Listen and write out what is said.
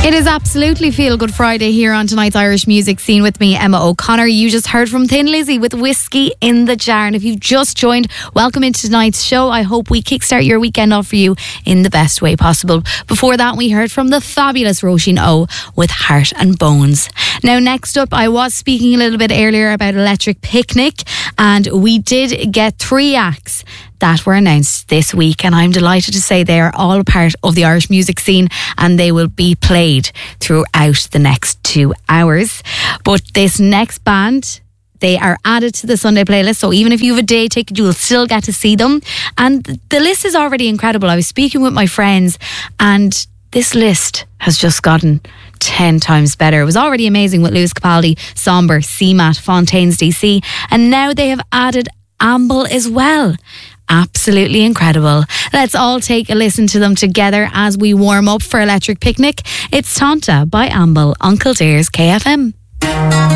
It is absolutely Feel Good Friday here on tonight's Irish Music Scene with me, Emma O'Connor. You just heard from Thin Lizzy with Whiskey in the Jar. And if you've just joined, welcome into tonight's show. I hope we kickstart your weekend off for you in the best way possible. Before that, we heard from the fabulous Roisin O with Heart and Bones. Now, next up, I was speaking a little bit earlier about Electric Picnic, and we did get 3 acts that were announced this week, and I'm delighted to say they are all a part of the Irish music scene and they will be played throughout the next 2 hours. But this next band, they are added to the Sunday playlist, so even if you have a day ticket, you will still get to see them. And the list is already incredible. I was speaking with my friends and this list has just gotten 10 times better. It was already amazing with Lewis Capaldi, Somber, CMAT, Fontaines DC, and now they have added Amble as well. Absolutely incredible. Let's all take a listen to them together as we warm up for Electric Picnic. It's Tanta by Amble on Kildare's KFM.